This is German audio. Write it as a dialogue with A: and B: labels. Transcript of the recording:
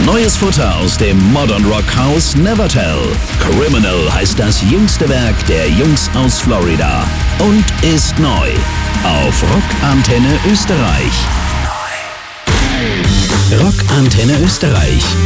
A: Neues Futter aus dem Modern Rock Haus Nevertell. Criminal heißt das jüngste Werk der Jungs aus Florida und ist neu auf Rockantenne Österreich. Rockantenne Österreich.